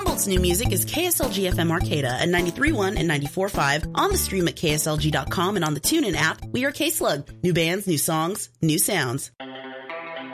Humboldt's new music is KSLG FM Arcata at 93.1 and 94.5, on the stream at KSLG.com and on the TuneIn app. We are K-Slug. New bands, new songs, new sounds.